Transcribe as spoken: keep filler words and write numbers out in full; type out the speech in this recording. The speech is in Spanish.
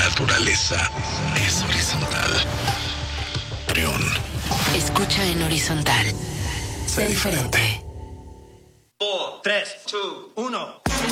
naturaleza es horizontal. Trión. Escucha en horizontal. Sé diferente. cuatro, tres, dos, uno.